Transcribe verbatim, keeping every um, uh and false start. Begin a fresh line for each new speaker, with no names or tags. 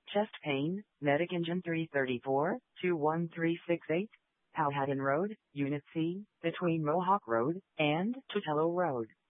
Chest pain, Medic Engine three thirty-four, two one three six eight, Powhatan Road, Unit C, between Mohawk Road and Tutello Road.